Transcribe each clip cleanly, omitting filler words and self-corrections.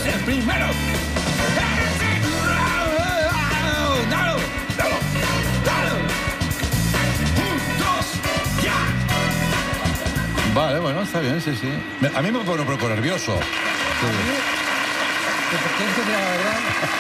¡Eres el primero! ¡Dalo! Vale, bueno, está bien, sí. A mí me pone un poco nervioso. Sí. ¿Qué es que te diga la verdad?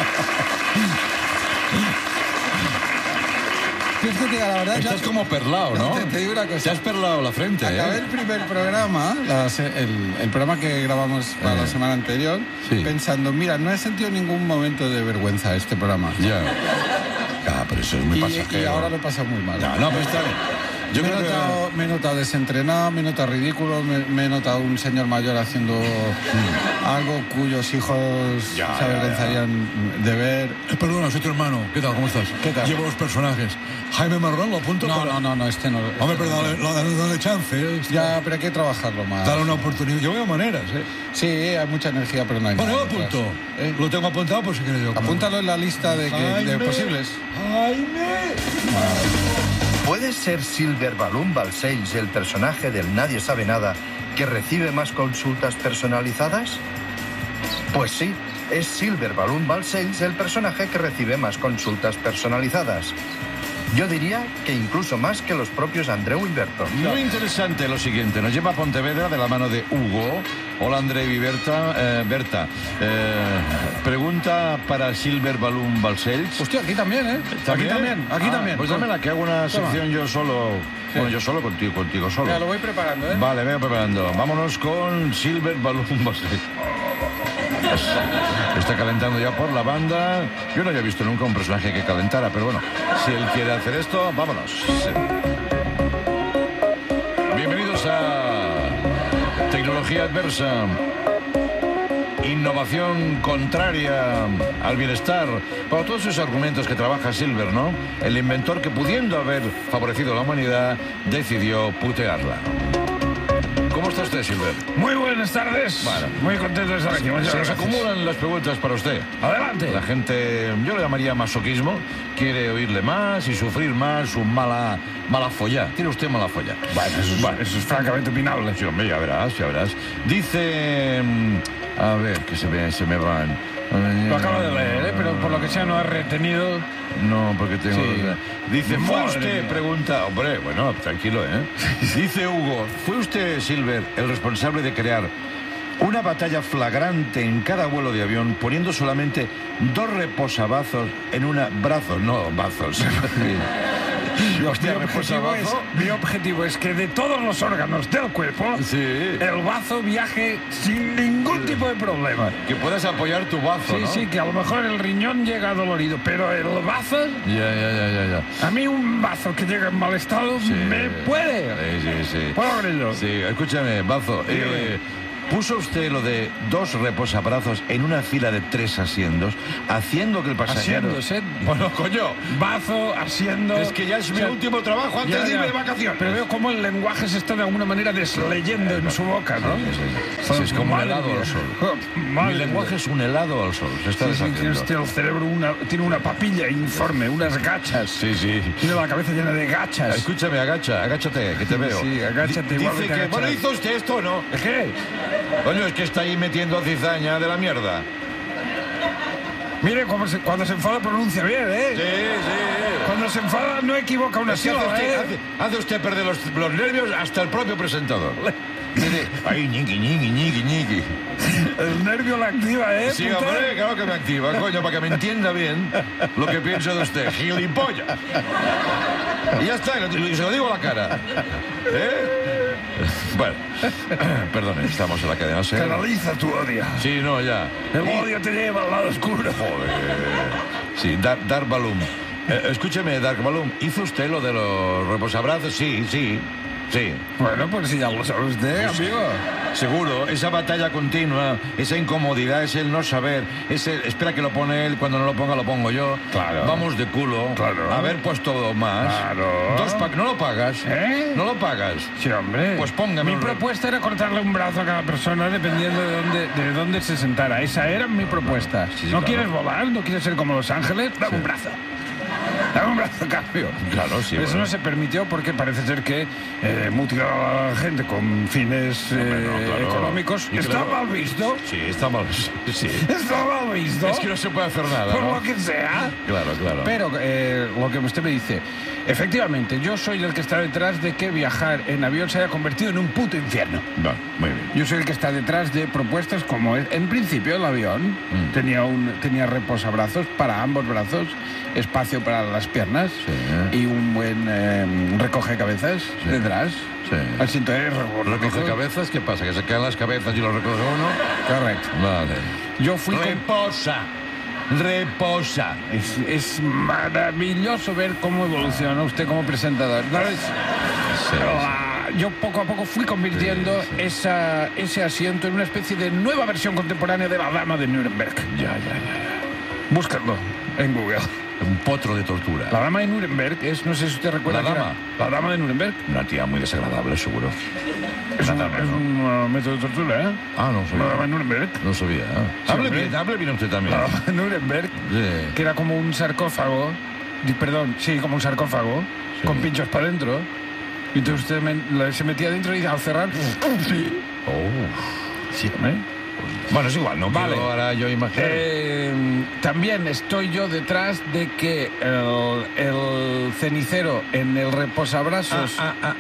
¿Quieres que te diga la verdad? Estás como perlado, ¿no? Te digo una cosa. Te has perlado la frente, Acabé el primer programa, el programa que grabamos para la semana anterior, pensando, mira, no he sentido ningún momento de vergüenza este programa. Ya. Ah, pero eso es muy pasajero. Y ahora lo he pasado muy mal. No, pero está bien. Me he notado desentrenado, me he notado ridículo, me he notado un señor mayor haciendo algo cuyos hijos se avergonzarían de ver. Perdona, soy tu hermano. ¿Qué tal? ¿Cómo estás? ¿Qué tal? Llevo los personajes. Jaime Marrón, lo apunto. No, este no. Hombre, pero dale chance. Ya, pero hay que trabajarlo más. Dale una oportunidad. Yo veo maneras, Sí, hay mucha energía, pero no hay nada. Bueno, yo apunto. Lo tengo apuntado por si quieres yo. Apúntalo en la lista de posibles. ¡Jaime! ¿Puede ser Silver Balloon Balcells el personaje del Nadie Sabe Nada que recibe más consultas personalizadas? Pues sí, es Silver Balloon Balcells el personaje que recibe más consultas personalizadas. Yo diría que incluso más que los propios Andreu y Berto. Muy interesante lo siguiente. Nos lleva a Pontevedra de la mano de Hugo. Hola, Andreu y Berta. Pregunta para Silver Balloon Balcells. Hostia, aquí también, ¿eh? ¿También? Aquí también. Pues dámela, que hago una sección yo solo. Sí. Bueno, yo solo contigo solo. Ya, lo voy preparando, ¿eh? Vale, vengo preparando. Vámonos con Silver Balloon Balcells. Está calentando ya por la banda. Yo no había visto nunca un personaje que calentara, pero bueno, si él quiere hacer esto, vámonos. Bienvenidos a Tecnología Adversa. Innovación contraria al bienestar. Para todos esos argumentos que trabaja Silver, ¿no? El inventor que, pudiendo haber favorecido a la humanidad, decidió putearla. ¿Cómo está usted, Silver? Muy buenas tardes. Bueno, muy contento de estar aquí. Se nos acumulan las preguntas para usted. Adelante. La gente, yo le llamaría masoquismo, quiere oírle más y sufrir más su mala folla. Tiene usted mala folla. Bueno, eso es francamente opinable. Sí, hombre, ya verás. Dice... A ver, que se me van... Lo acabo de leer, pero por lo que sea no he retenido... No, porque tengo... Sí. Dice, ¿fue usted? Pregunta... Hombre, bueno, tranquilo, ¿eh? Dice Hugo, ¿fue usted, Silver, el responsable de crear una batalla flagrante en cada vuelo de avión, poniendo solamente 2 reposabrazos en una... Brazos, no bazos. Hostia, mi objetivo es que de todos los órganos del cuerpo, el bazo viaje sin ningún tipo de problema. Que puedas apoyar tu bazo, ¿no? Sí, que a lo mejor el riñón llega dolorido, pero el bazo... Ya. A mí un bazo que llega en mal estado me puede. Sí. ¿Puedo abrirlo? Sí, escúchame, bazo. ¿Puso usted lo de 2 reposabrazos en una fila de 3 asientos, haciendo que el pasajero... Bueno, coño. Bazo, asiendo... Es que ya es mi último trabajo antes de irme de vacaciones. Pero veo cómo el lenguaje se está de alguna manera desleyendo en su boca, ¿no? Sí, es como un helado al sol. Mi lenguaje es un helado al sol. Se está deshaciendo. El cerebro tiene una papilla informe, unas gachas. Sí. Tiene la cabeza llena de gachas. Escúchame, agáchate, que te veo. Sí, agáchate. Dice que... Bueno, ¿hizo usted esto o no? ¿Qué? Coño, es que está ahí metiendo cizaña de la mierda. Mire, cuando se enfada pronuncia bien, ¿eh? Sí. Cuando se enfada no equivoca una sílaba, hace usted perder los nervios hasta el propio presentador. Mire, ahí, ñiqui. El nervio la activa, ¿eh? Sí, hombre, claro que me activa, coño, para que me entienda bien lo que pienso de usted, gilipollas. Y ya está, y se lo digo a la cara. Bueno, perdone, estamos en la cadena SER. Canaliza tu odio. Sí, no, ya. El odio te lleva al lado oscuro. Joder. Sí, Dark Balloon. Escúcheme, Dark Balloon, ¿hizo usted lo de los reposabrazos? Sí. Bueno, pues si ya lo sabe usted, amigo. Seguro, esa batalla continua, esa incomodidad, es el no saber, espera que lo pone él, cuando no lo ponga lo pongo yo. Claro. Vamos de culo. Claro. Haber puesto más. Claro. ¿No lo pagas? ¿No lo pagas? Sí, hombre. Pues póngame. Mi propuesta era cortarle un brazo a cada persona dependiendo de dónde se sentara. Esa era mi propuesta. Sí, ¿No claro. quieres volar? ¿No quieres ser como Los Ángeles? Dame un brazo. Dame un brazo a cambio. Claro, sí. Eso no se permitió porque parece ser que mutilar a la gente con fines claro. económicos Y está claro. mal visto. Sí, está mal. Sí. Está mal visto. Es que no se puede hacer nada, Por ¿no? lo que sea. Claro. Pero lo que usted me dice, efectivamente, yo soy el que está detrás de que viajar en avión se haya convertido en un puto infierno. Va, muy bien. Yo soy el que está detrás de propuestas como, en principio, el avión tenía reposabrazos para ambos brazos, espacio para las piernas y un buen recoge cabezas detrás. Sí. Asiento de ¿Recoge cabezas? ¿Qué pasa? ¿Que se quedan las cabezas y lo recoge uno? Correcto. Vale. Yo fui Reposa. Es maravilloso ver cómo evoluciona usted como presentador. ¿Sabes? Sí. Yo poco a poco fui convirtiendo ese asiento en una especie de nueva versión contemporánea de la Dama de Nuremberg. Ya. Búscalo en Google. Un potro de tortura. La Dama de Nuremberg es, no sé si usted recuerda. ¿La dama? La Dama de Nuremberg. Una tía muy desagradable, seguro. Es un método de tortura, ¿eh? Ah, no La Dama de sabía. Nuremberg. No sabía. Sí, Hable bien usted también. La Dama de Nuremberg, Sí. que era como un sarcófago. Como un sarcófago, Sí. con pinchos para adentro. Y entonces usted se metía dentro y al cerrar. Sí, hombre. Bueno, es igual, no Vale. quiero ahora yo imaginar. También estoy yo detrás de que el cenicero en el reposabrazos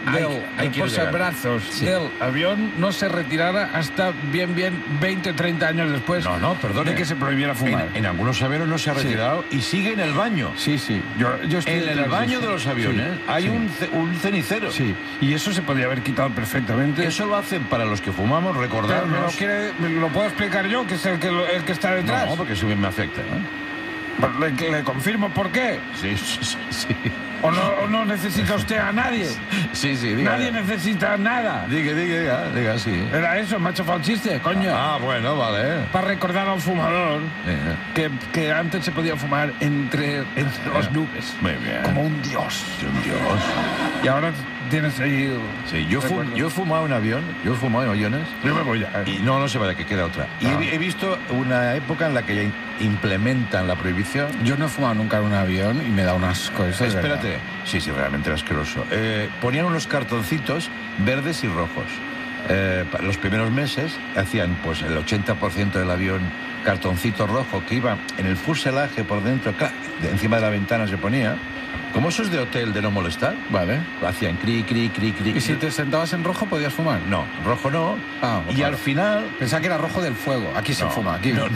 Sí. del avión no se retirara hasta bien 20 o 30 años después No, perdone. de que se prohibiera fumar. En algunos aviones no se ha retirado y sigue en el baño. Sí. Yo estoy En el detrás baño eso. de los aviones Sí, hay sí. un cenicero. Sí, y eso se podía haber quitado perfectamente. Eso lo hacen para los que fumamos, Pero recordarnos. me lo puedo explicar yo, que es el que está detrás. No, porque eso me afecta. ¿Eh? Le confirmo por qué. Sí. ¿O no necesita usted a nadie? Sí, diga. Nadie necesita nada. Diga, sí. Era eso, me ha hecho falso chiste, coño. Ah, bueno, vale. Para recordar al fumador que antes se podía fumar entre las nubes. Muy bien. Como un dios. Dios. Y ahora tienes ahí... Sí, yo he fumado en avión, yo he fumado en aviones. Yo me voy ya. Y no se vaya, que queda otra. Y he visto una época en la que ya implementan la prohibición. Yo no he fumado nunca en un avión y me da un asco. Eso es Espérate. verdad. Sí, realmente era asqueroso. Ponían unos cartoncitos verdes y rojos. Los primeros meses hacían pues el 80% del avión cartoncito rojo que iba en el fuselaje por dentro, encima de la ventana se ponía. Como esos de hotel de no molestar, Vale. lo hacían cri. ¿Y si te sentabas en rojo podías fumar? No, rojo no. Y claro. al final... Pensaba que era rojo del fuego. Aquí se No, fuma. Aquí. No.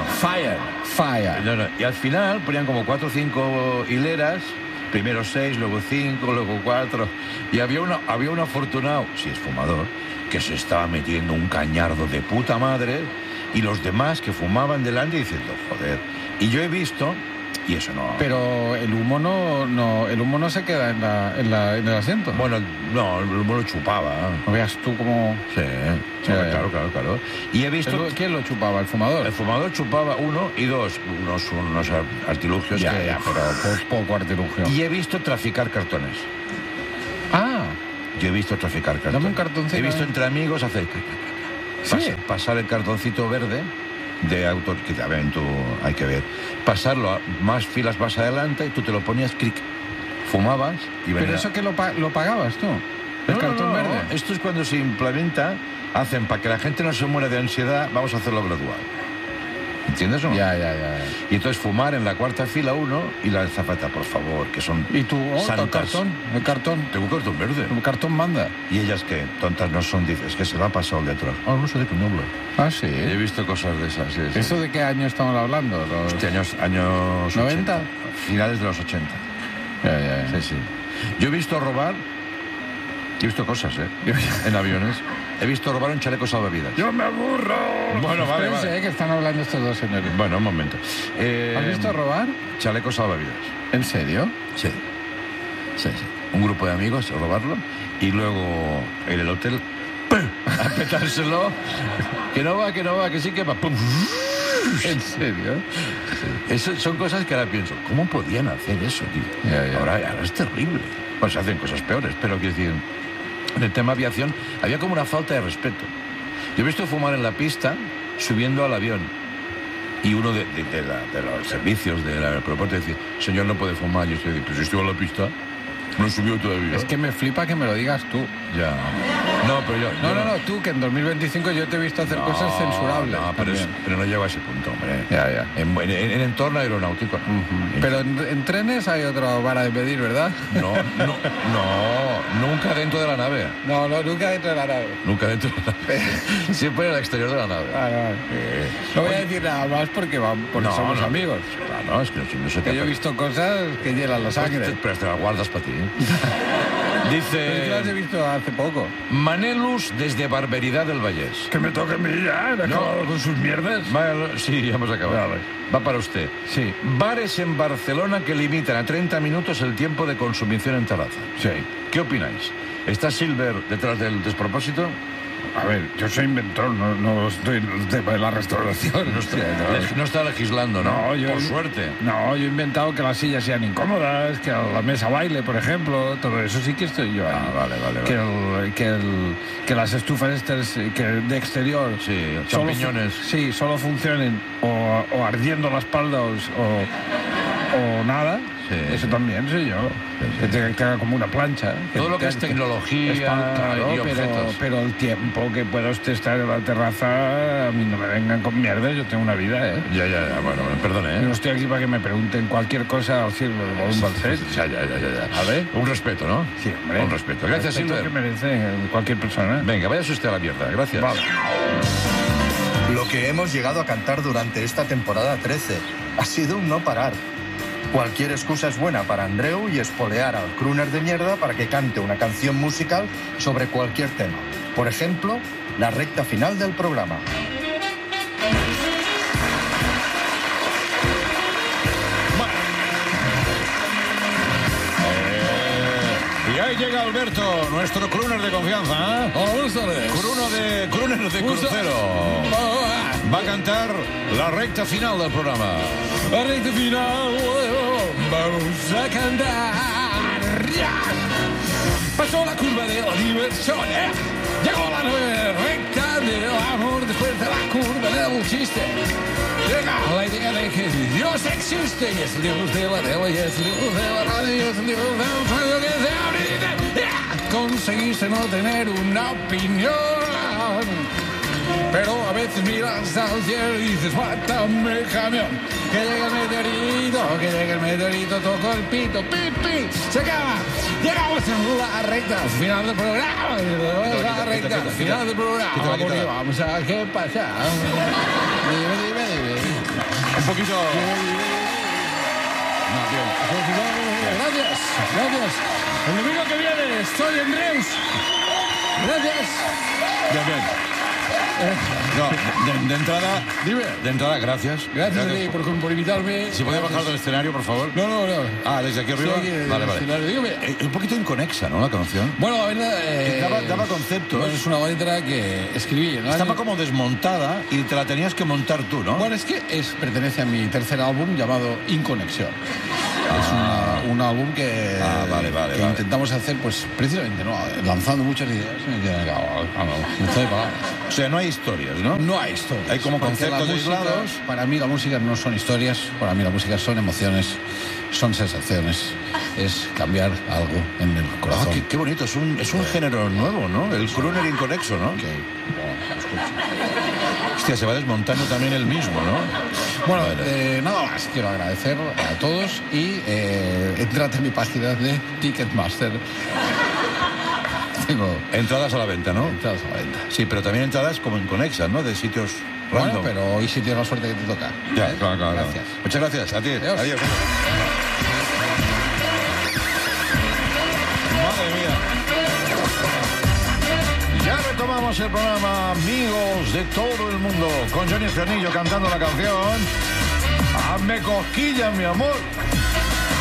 Fire. No. Y al final ponían como 4 o 5 hileras, primero 6, luego 5, luego 4. Y había un afortunado, si es fumador, que se estaba metiendo un cañardo de puta madre y los demás que fumaban delante diciendo, joder. Y yo he visto, y eso no... Pero el humo el humo no se queda en el asiento. Bueno, no, el humo lo chupaba. No veas tú cómo... Sí, claro. Y he visto... ¿Quién lo chupaba? ¿El fumador? El fumador chupaba 1 y 2, unos artilugios que... pero poco artilugio. Y he visto traficar cartones. Ah, Yo he visto traficar cartones. Dame un cartoncito, He visto entre amigos hacer... ¿Sí? Pasar el cartoncito verde de autor, que también tú hay que ver. Pasarlo a más filas más adelante y tú te lo ponías, clic. Fumabas y venía... pero eso que lo pagabas tú. El No, cartón verde. Esto es cuando se implementa, hacen para que la gente no se muera de ansiedad, vamos a hacerlo gradual. ¿Entiendes o no? Ya. Y entonces fumar en la cuarta fila uno y la azafata, por favor, que son ¿Y tú? santas. El cartón. Tengo un cartón verde. El cartón manda. Y ellas que tontas no son, dices, que se lo ha pasado el detrás. Ah, no sé de qué me habla. Ah, sí. He visto cosas de esas, sí. ¿Eso de qué año estamos hablando? Este años 90. 80, finales de los 80. Ya. Sí. Yo he visto robar, he visto cosas, en aviones. He visto robar un chaleco salvavidas. ¡Yo me aburro! Bueno, Espérense, que están hablando estos dos señores. Bueno, un momento. ¿Has visto robar? Chaleco salvavidas. ¿En serio? Sí. Un grupo de amigos a robarlo y luego en el hotel a petárselo. Que no va, que sí que va. ¡Pum! ¿En serio? Eso son cosas que ahora pienso, ¿cómo podían hacer eso, tío? Ya. Ahora es terrible. Pues se hacen cosas peores, pero quiero decir, en el tema aviación había como una falta de respeto. Yo he visto fumar en la pista subiendo al avión. Y uno de los servicios del aeropuerto decía, señor, no puede fumar. Yo estoy, pues estoy en la pista, no subió todavía. Es que me flipa que me lo digas tú. Ya. No, pero yo... No, tú, que en 2025 yo te he visto hacer cosas censurables. No, pero no llego a ese punto, hombre. Ya. En entorno aeronáutico. Pero en trenes hay otra vara de medir, ¿verdad? No, nunca dentro de la nave. No, nunca dentro de la nave. Nunca dentro de la nave. Siempre en el exterior de la nave. Vale. No voy a decir nada más porque somos amigos. No, es que no sé que yo he visto cosas que hielan la sangre. Pero te las guardas para ti. Dice... Pero las he visto hace poco. Manelus desde Barberidad del Vallés. Que me toque a mí ya, he acabado con sus mierdas. Sí, ya hemos acabado. Vale. Va para usted. Sí. Bares en Barcelona que limitan a 30 minutos el tiempo de consumición en terraza. Sí. ¿Qué opináis? ¿Está Silver detrás del despropósito? A ver, yo soy inventor, no estoy en el tema de la restauración. No está legislando, ¿no? Por suerte. No, yo he inventado que las sillas sean incómodas, que la mesa baile, por ejemplo, todo eso sí que estoy yo ahí. Vale. Que las estufas estas que de exterior... Sí, champiñones. Solo funcionen o ardiendo la espalda o nada. Sí. Eso también soy yo. Sí. Que haga como una plancha. Todo lo que es tecnología y objetos. Pero el tiempo que pueda usted estar en la terraza, a mí no me vengan con mierda, yo tengo una vida, ¿eh? Ya, bueno, perdone, ¿eh? No estoy aquí para que me pregunten cualquier cosa al Silver Balloon Balset. Ya. A ver. Un respeto, ¿no? Sí, hombre. Un respeto. Gracias, Silver. Que merece cualquier persona. Venga, váyase usted a la mierda. Gracias. Vale. Lo que hemos llegado a cantar durante esta temporada 13 ha sido un no parar. Cualquier excusa es buena para Andreu y espolear al crooner de mierda para que cante una canción musical sobre cualquier tema. Por ejemplo, la recta final del programa. Y ahí llega Alberto, nuestro crooner de confianza. Buenas tardes. Crooner de crucero. Va a cantar la recta final del programa. La recta final, vamos a cantar. Pasó la curva de la diversión, llegó la nueva recta del amor después de la curva del chiste. Llega la idea de que Dios existe y es el Dios de la tele y es el Dios de la radio y es el Dios del radio que se abre y dice, conseguiste no tener una opinión. Pero a veces miras al cielo y dices, mátame camión. Que llegue el meteorito, toco el pito, pipi, se acaba. Llegamos a la recta final del programa. La recta final del programa. Porque vamos a ver qué pasa. Dime. Un poquito... Gracias. El domingo que viene estoy en Reus. Gracias. Bien. No, de entrada... Dime. De entrada, gracias. Gracias a ti por invitarme. ¿Se puede bajar del escenario, por favor? No. Desde aquí arriba. Vale. Dígame. Un poquito inconexa, ¿no? La canción. Bueno, la verdad... Daba conceptos. Bueno, es una letra que escribí. Estaba como desmontada y te la tenías que montar tú, ¿no? Bueno, es que pertenece a mi tercer álbum llamado Inconexión. Es un álbum que intentamos hacer, pues, precisamente, ¿no? Lanzando muchas ideas. O sea, no hay historias, ¿no? No hay historias. Hay como conceptos aislados. Para mí la música no son historias, para mí la música son emociones, son sensaciones. Es cambiar algo en el corazón. Qué bonito, es un género nuevo, ¿no? El crooner inconexo, ¿no? Hostia, se va desmontando también el mismo, ¿no? Bueno, nada más, quiero agradecer a todos y entrad en mi página de Ticketmaster. Tengo entradas a la venta, ¿no? Entradas a la venta. Sí, pero también entradas como inconexas, ¿no? De sitios random. Bueno, pero hoy sí tienes la suerte que te toca. Ya, claro. Gracias. Muchas gracias. A ti. Adiós. Madre mía. Ya retomamos el programa Amigos de todo el mundo con Johnny Escarnillo cantando la canción Hazme cosquillas, mi amor.